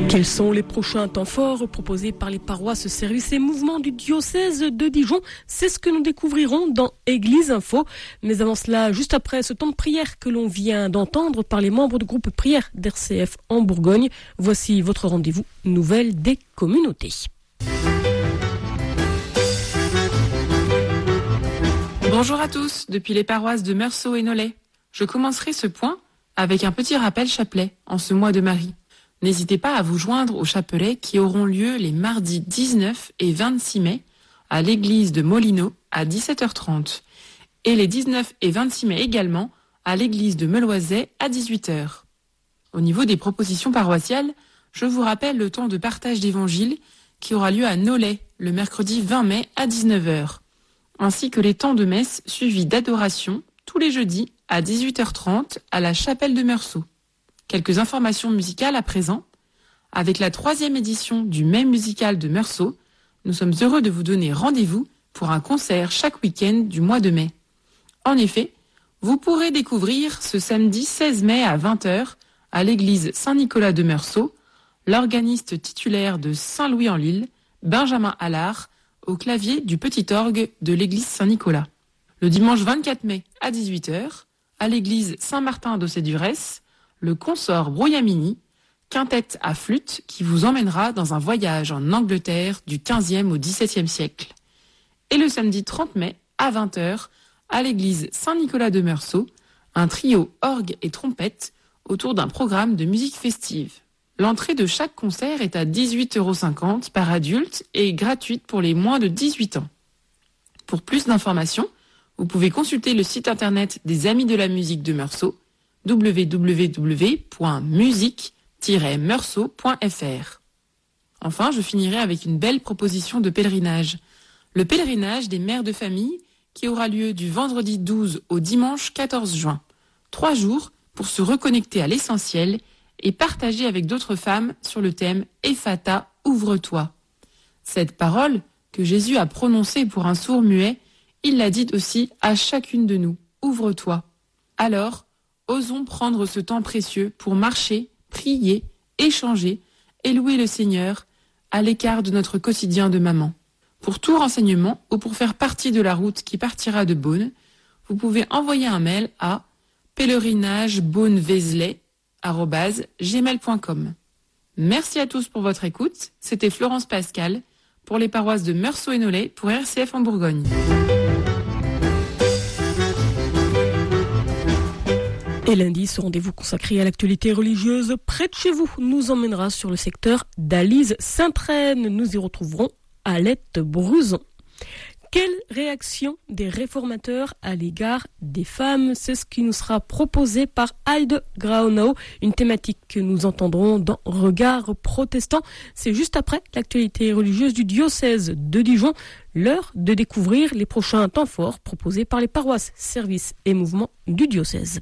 Quels sont les prochains temps forts proposés par les paroisses, services et mouvements du diocèse de Dijon? C'est ce que nous découvrirons dans Église Info. Mais avant cela, juste après ce temps de prière que l'on vient d'entendre par les membres du groupe prière d'RCF en Bourgogne, voici votre rendez-vous Nouvelles des communautés. Bonjour à tous, depuis les paroisses de Meursault et Nolay. Je commencerai ce point avec un petit rappel chapelet en ce mois de Marie. N'hésitez pas à vous joindre aux chapelets qui auront lieu les mardis 19 et 26 mai à l'église de Molino à 17h30 et les 19 et 26 mai également à l'église de Meloiset à 18h. Au niveau des propositions paroissiales, je vous rappelle le temps de partage d'évangile qui aura lieu à Nolay le mercredi 20 mai à 19h, ainsi que les temps de messe suivis d'adoration tous les jeudis à 18h30 à la chapelle de Meursault. Quelques informations musicales à présent. Avec la 3e édition du Mai musical de Meursault, nous sommes heureux de vous donner rendez-vous pour un concert chaque week-end du mois de mai. En effet, vous pourrez découvrir ce samedi 16 mai à 20h à l'église Saint-Nicolas de Meursault, l'organiste titulaire de Saint-Louis-en-l'Île, Benjamin Allard, au clavier du petit orgue de l'église Saint-Nicolas. Le dimanche 24 mai à 18h, à l'église Saint-Martin d'Ossé-Durès, le consort Brouillamini, quintette à flûte qui vous emmènera dans un voyage en Angleterre du 15e au 17e siècle. Et le samedi 30 mai, à 20h, à l'église Saint-Nicolas de Meursault, un trio orgue et trompette autour d'un programme de musique festive. L'entrée de chaque concert est à 18,50 € par adulte et gratuite pour les moins de 18 ans. Pour plus d'informations, vous pouvez consulter le site internet des Amis de la musique de Meursault, www.musique-meursault.fr. Enfin, je finirai avec une belle proposition de pèlerinage. Le pèlerinage des mères de famille qui aura lieu du vendredi 12 au dimanche 14 juin. 3 jours pour se reconnecter à l'essentiel et partager avec d'autres femmes sur le thème « Ephata, ouvre-toi ». Cette parole que Jésus a prononcée pour un sourd muet, il l'a dite aussi à chacune de nous « Ouvre-toi ». Alors, osons prendre ce temps précieux pour marcher, prier, échanger et louer le Seigneur à l'écart de notre quotidien de maman. Pour tout renseignement ou pour faire partie de la route qui partira de Beaune, vous pouvez envoyer un mail à pèlerinagebeaunevézelay@gmail.com. Merci à tous pour votre écoute. C'était Florence Pascal pour les paroisses de Meursault et Nolay pour RCF en Bourgogne. Et lundi, ce rendez-vous consacré à l'actualité religieuse près de chez vous nous emmènera sur le secteur d'Alise-Sainte-Reine. Nous y retrouverons Alette Bruzon. Quelle réaction des réformateurs à l'égard des femmes? C'est ce qui nous sera proposé par Heide Graunau, une thématique que nous entendrons dans Regard protestant. C'est juste après l'actualité religieuse du diocèse de Dijon, l'heure de découvrir les prochains temps forts proposés par les paroisses, services et mouvements du diocèse.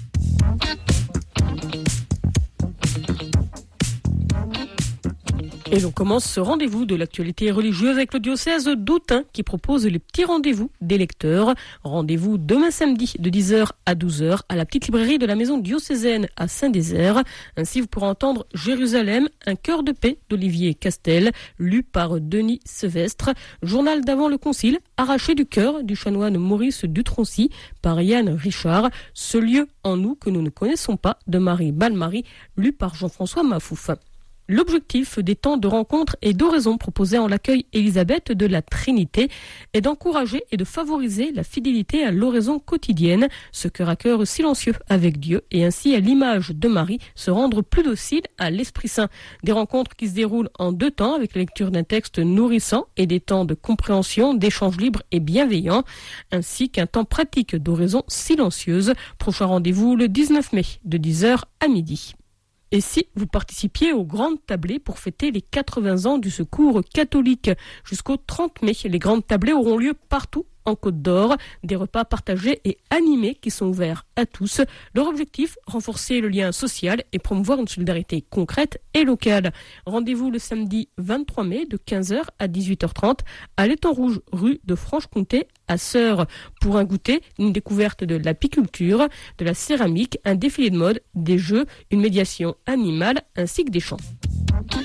Et l'on commence ce rendez-vous de l'actualité religieuse avec le diocèse d'Autun qui propose les petits rendez-vous des lecteurs. Rendez-vous demain samedi de 10h à 12h à la petite librairie de la maison diocésaine à Saint-Désert. Ainsi, vous pourrez entendre Jérusalem, un cœur de paix d'Olivier Castel, lu par Denis Sevestre. Journal d'avant le concile, arraché du cœur du chanoine Maurice Dutroncy par Yann Richard. Ce lieu en nous que nous ne connaissons pas de Marie Balmary, lu par Jean-François Mafouf. L'objectif des temps de rencontre et d'oraison proposés en l'accueil Élisabeth de la Trinité est d'encourager et de favoriser la fidélité à l'oraison quotidienne, ce cœur à cœur silencieux avec Dieu et ainsi à l'image de Marie se rendre plus docile à l'Esprit Saint. Des rencontres qui se déroulent en 2 temps avec la lecture d'un texte nourrissant et des temps de compréhension, d'échange libre et bienveillant, ainsi qu'un temps pratique d'oraison silencieuse. Prochain rendez-vous le 19 mai de 10h à midi. Et si vous participiez aux grandes tablées pour fêter les 80 ans du Secours catholique jusqu'au 30 mai, les grandes tablées auront lieu partout en Côte d'Or, des repas partagés et animés qui sont ouverts à tous. Leur objectif, renforcer le lien social et promouvoir une solidarité concrète et locale. Rendez-vous le samedi 23 mai de 15h à 18h30 à l'Étang Rouge, rue de Franche-Comté à Sœurs, pour un goûter, une découverte de l'apiculture, de la céramique, un défilé de mode, des jeux, une médiation animale ainsi que des chants.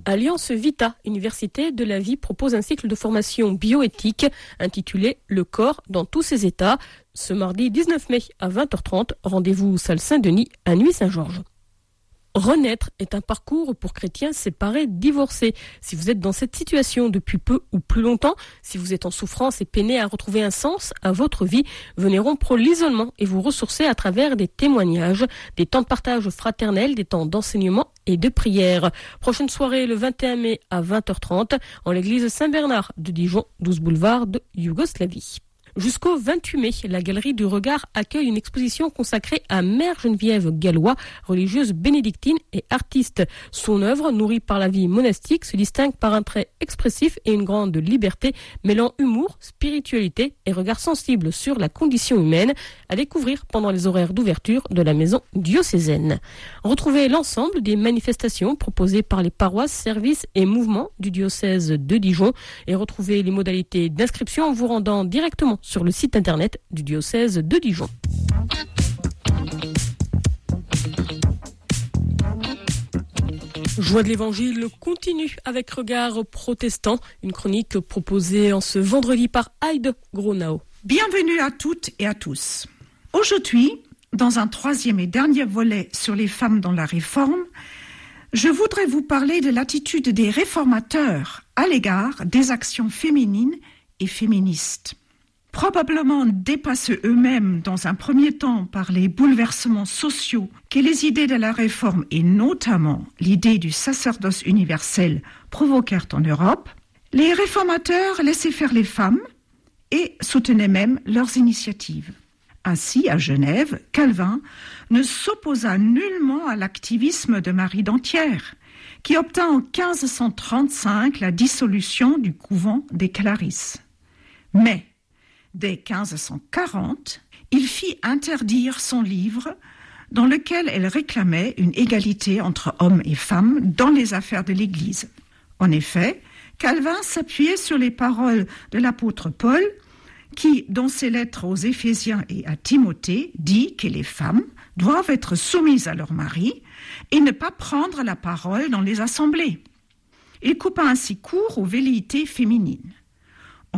Alliance Vita, Université de la Vie, propose un cycle de formation bioéthique intitulé « Le corps dans tous ses états ». Ce mardi 19 mai à 20h30, rendez-vous salle Saint-Denis à Nuit-Saint-Georges. Renaître est un parcours pour chrétiens séparés, divorcés. Si vous êtes dans cette situation depuis peu ou plus longtemps, si vous êtes en souffrance et peinez à retrouver un sens à votre vie, venez rompre l'isolement et vous ressourcer à travers des témoignages, des temps de partage fraternel, des temps d'enseignement et de prière. Prochaine soirée le 21 mai à 20h30 en l'église Saint-Bernard de Dijon, 12 boulevard de Yougoslavie. Jusqu'au 28 mai, la Galerie du Regard accueille une exposition consacrée à Mère Geneviève Gallois, religieuse bénédictine et artiste. Son œuvre, nourrie par la vie monastique, se distingue par un trait expressif et une grande liberté, mêlant humour, spiritualité et regard sensible sur la condition humaine, à découvrir pendant les horaires d'ouverture de la maison diocésaine. Retrouvez l'ensemble des manifestations proposées par les paroisses, services et mouvements du diocèse de Dijon et retrouvez les modalités d'inscription en vous rendant directement sur le site internet du diocèse de Dijon. Joie de l'Évangile continue avec Regard protestant, une chronique proposée en ce vendredi par Heide Gronau. Bienvenue à toutes et à tous. Aujourd'hui, dans un troisième et dernier volet sur les femmes dans la Réforme, je voudrais vous parler de l'attitude des réformateurs à l'égard des actions féminines et féministes. Probablement dépassés eux-mêmes dans un premier temps par les bouleversements sociaux que les idées de la Réforme et notamment l'idée du sacerdoce universel provoquèrent en Europe, les réformateurs laissaient faire les femmes et soutenaient même leurs initiatives. Ainsi, à Genève, Calvin ne s'opposa nullement à l'activisme de Marie d'Antière, qui obtint en 1535 la dissolution du couvent des Clarisses. Mais dès 1540, il fit interdire son livre dans lequel elle réclamait une égalité entre hommes et femmes dans les affaires de l'Église. En effet, Calvin s'appuyait sur les paroles de l'apôtre Paul qui, dans ses lettres aux Éphésiens et à Timothée, dit que les femmes doivent être soumises à leur mari et ne pas prendre la parole dans les assemblées. Il coupa ainsi court aux velléités féminines. En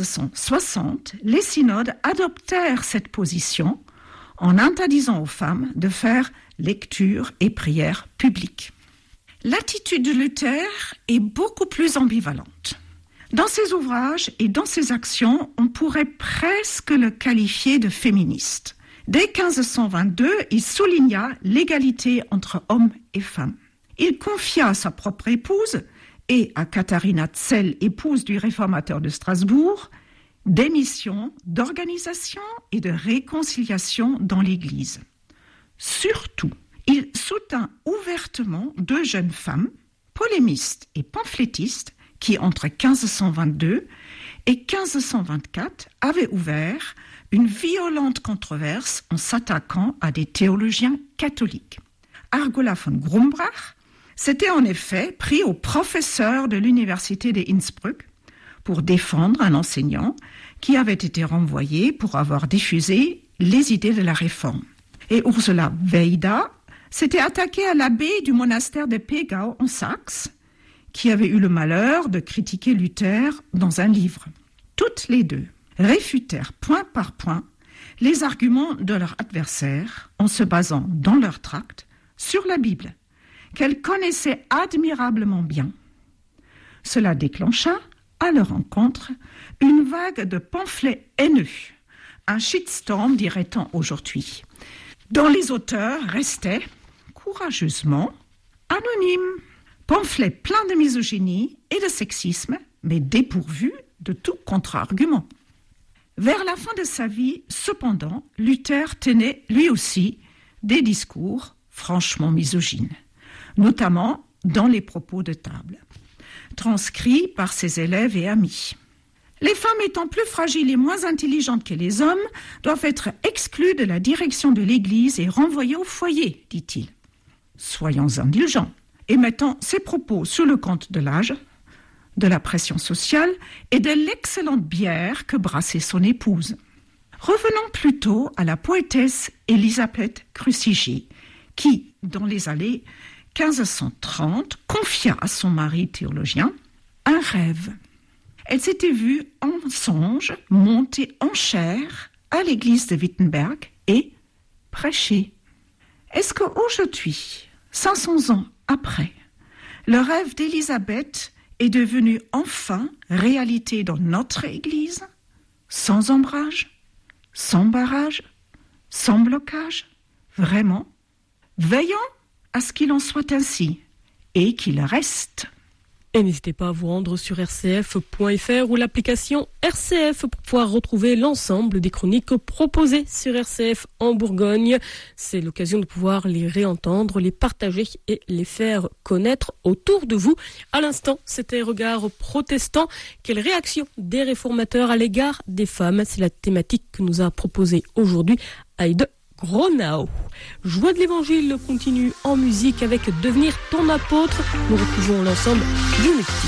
1560, les synodes adoptèrent cette position en interdisant aux femmes de faire lecture et prière publique. L'attitude de Luther est beaucoup plus ambivalente. Dans ses ouvrages et dans ses actions, on pourrait presque le qualifier de féministe. Dès 1522, il souligna l'égalité entre hommes et femmes. Il confia à sa propre épouse et à Katharina Zell, épouse du réformateur de Strasbourg, des missions d'organisation et de réconciliation dans l'Église. Surtout, il soutint ouvertement deux jeunes femmes, polémistes et pamphlétistes, qui, entre 1522 et 1524, avaient ouvert une violente controverse en s'attaquant à des théologiens catholiques. Argola von Grumbrach s'était en effet pris au professeur de l'université de Innsbruck pour défendre un enseignant qui avait été renvoyé pour avoir diffusé les idées de la Réforme. Et Ursula Weida s'était attaquée à l'abbé du monastère de Pegau en Saxe, qui avait eu le malheur de critiquer Luther dans un livre. Toutes les deux réfutèrent point par point les arguments de leur adversaire en se basant dans leur tract sur la Bible, qu'elles connaissaient admirablement bien. Cela déclencha, à leur rencontre, une vague de pamphlets haineux, un shitstorm, dirait-on aujourd'hui, dont les auteurs restaient courageusement anonymes. Pamphlets pleins de misogynie et de sexisme, mais dépourvus de tout contre-argument. Vers la fin de sa vie, cependant, Luther tenait lui aussi des discours franchement misogynes, notamment dans les propos de table, transcrits par ses élèves et amis. Les femmes étant plus fragiles et moins intelligentes que les hommes doivent être exclues de la direction de l'Église et renvoyées au foyer, dit-il. Soyons indulgents. Et mettant ses propos sous le compte de l'âge, de la pression sociale et de l'excellente bière que brassait son épouse. Revenons plutôt à la poétesse Elisabeth Cruciger, qui, dans les allées, 1530, confia à son mari théologien un rêve. Elle s'était vue en songe monter en chair à l'église de Wittenberg et prêcher. Est-ce qu'aujourd'hui, 500 ans après, le rêve d'Élisabeth est devenu enfin réalité dans notre église, sans ombrage, sans barrage, sans blocage? Vraiment? Veillons à ce qu'il en soit ainsi et qu'il reste. Et n'hésitez pas à vous rendre sur rcf.fr ou l'application RCF pour pouvoir retrouver l'ensemble des chroniques proposées sur RCF en Bourgogne. C'est l'occasion de pouvoir les réentendre, les partager et les faire connaître autour de vous. À l'instant, c'était Regard protestant. Quelle réaction des réformateurs à l'égard des femmes? C'est la thématique que nous a proposée aujourd'hui Heide Gronau. Joie de l'évangile continue en musique avec Devenir ton apôtre. Nous retrouvons l'ensemble du